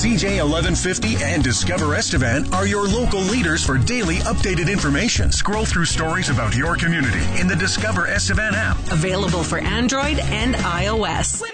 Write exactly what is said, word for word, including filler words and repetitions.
C J eleven fifty and Discover Estevan are your local leaders for daily updated information. Scroll through stories about your community in the Discover Estevan app. Available for Android and iOS.